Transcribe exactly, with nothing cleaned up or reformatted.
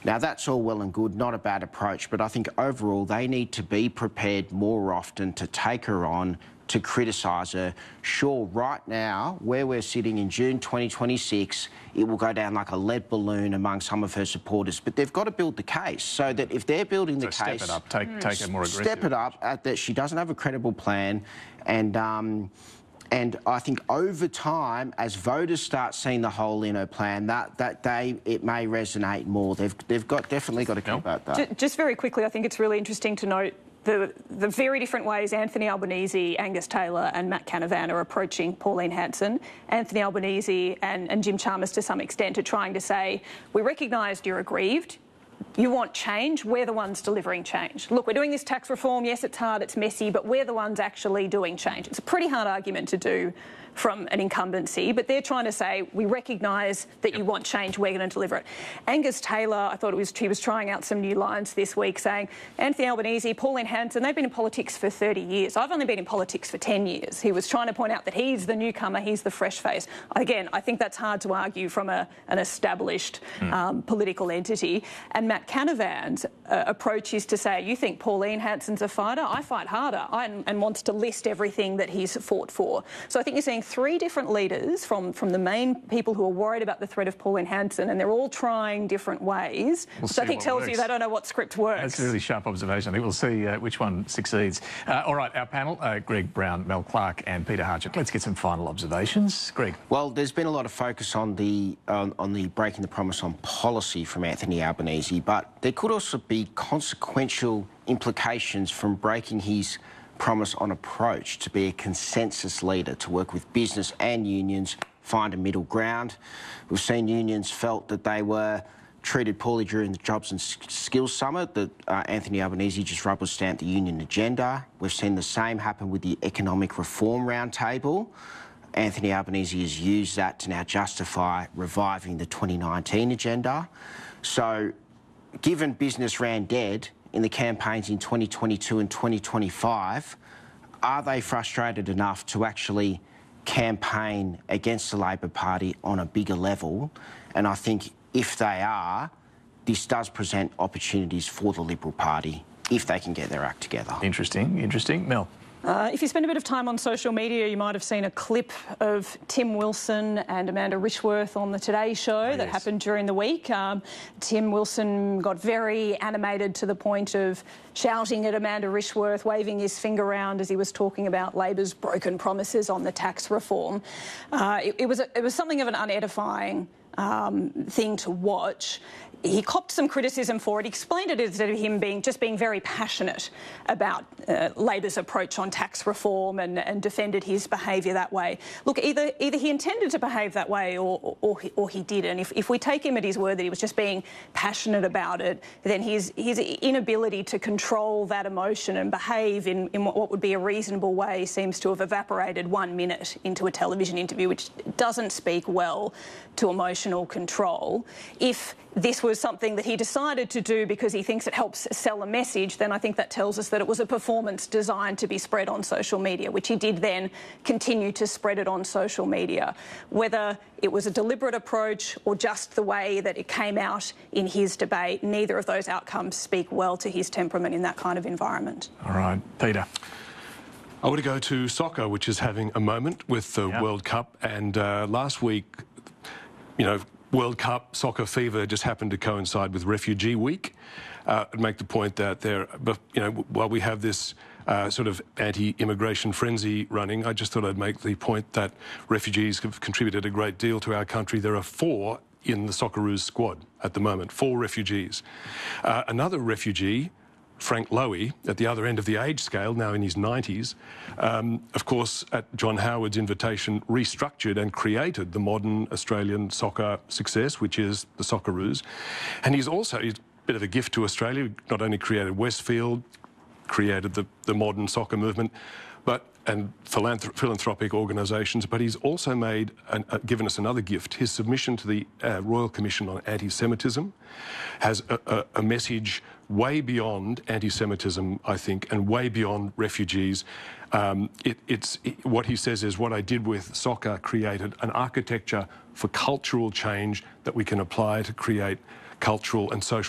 Now, that's all well and good, not a bad approach, but I think overall they need to be prepared more often to take her on, to criticise her. Sure, right now, where we're sitting in June twenty twenty-six, it will go down like a lead balloon among some of her supporters, but they've got to build the case so that if they're building the so case... step it up, take, mm. take it more aggressive. Step it up, uh, that she doesn't have a credible plan, and... Um, And I think over time, as voters start seeing the hole in her plan, that that day it may resonate more. They've they've got definitely got to keep at that. Just very quickly, I think it's really interesting to note the the very different ways Anthony Albanese, Angus Taylor, and Matt Canavan are approaching Pauline Hanson. Anthony Albanese and, and Jim Chalmers, to some extent, are trying to say, we recognise you're aggrieved. You want change, we're the ones delivering change. Look, we're doing this tax reform, yes, it's hard, it's messy, but we're the ones actually doing change. It's a pretty hard argument to do from an incumbency, but they're trying to say, we recognise that you want change, we're going to deliver it. Angus Taylor, I thought it was, he was trying out some new lines this week saying, Anthony Albanese, Pauline Hanson, they've been in politics for thirty years. I've only been in politics for ten years. He was trying to point out that he's the newcomer, he's the fresh face. Again, I think that's hard to argue from a, an established mm. um, political entity. And Matt Canavan's uh, approach is to say, you think Pauline Hanson's a fighter? I fight harder, I, and wants to list everything that he's fought for. So I think you're seeing three different leaders from, from the main people who are worried about the threat of Pauline Hanson, and they're all trying different ways, we'll which I think tells works. you they don't know what script works. That's a really sharp observation. I think we'll see uh, which one succeeds. Uh, all right, our panel, uh, Greg Brown, Mel Clark and Peter Hartchett. Let's get some final observations. Greg. Well, there's been a lot of focus on the, um, on the breaking the promise on policy from Anthony Albanese, but there could also be consequential implications from breaking his promise on approach to be a consensus leader, to work with business and unions, find a middle ground. We've seen unions felt that they were treated poorly during the Jobs and Skills Summit, that uh, Anthony Albanese just rubber-stamped the union agenda. We've seen the same happen with the Economic Reform Roundtable. Anthony Albanese has used that to now justify reviving the twenty nineteen agenda. So, given business ran dead in the campaigns in twenty twenty-two and twenty twenty-five, are they frustrated enough to actually campaign against the Labor Party on a bigger level? And I think if they are, this does present opportunities for the Liberal Party if they can get their act together. Interesting, interesting. Mel. Uh, if you spend a bit of time on social media, you might have seen a clip of Tim Wilson and Amanda Rishworth on the Today Show oh, that yes. happened during the week. Um, Tim Wilson got very animated to the point of shouting at Amanda Rishworth, waving his finger around as he was talking about Labor's broken promises on the tax reform. Uh, it, it, was a, it was something of an unedifying Um, thing to watch. He copped some criticism for it. He explained it as him being just being very passionate about uh, Labor's approach on tax reform and, and defended his behaviour that way. Look, either either he intended to behave that way or or he, or he didn't. If, if we take him at his word that he was just being passionate about it, then his his inability to control that emotion and behave in, in what would be a reasonable way seems to have evaporated one minute into a television interview, which doesn't speak well to emotional control. If this was something that he decided to do because he thinks it helps sell a message, then I think that tells us that it was a performance designed to be spread on social media, which he did then continue to spread it on social media. Whether it was a deliberate approach or just the way that it came out in his debate, neither of those outcomes speak well to his temperament in that kind of environment. All right, Peter. I want to go to soccer, which is having a moment with the yep. World Cup. And uh, last week, you know, World Cup soccer fever just happened to coincide with Refugee Week. Uh, I'd make the point that there, but you know, while we have this uh, sort of anti-immigration frenzy running, I just thought I'd make the point that refugees have contributed a great deal to our country. There are four in the Socceroos squad at the moment, four refugees. Uh, another refugee, Frank Lowy, at the other end of the age scale, now in his nineties, um, of course, at John Howard's invitation, restructured and created the modern Australian soccer success, which is the Socceroos. And he's also he's a bit of a gift to Australia. He not only created Westfield, created the, the modern soccer movement, but and philanthrop philanthropic organisations, but he's also made an, uh, given us another gift. His submission to the uh, Royal Commission on Anti-Semitism has a, a, a message way beyond anti-Semitism, I think, and way beyond refugees. Um, it, it's it, what he says is, what I did with soccer created an architecture for cultural change that we can apply to create cultural and social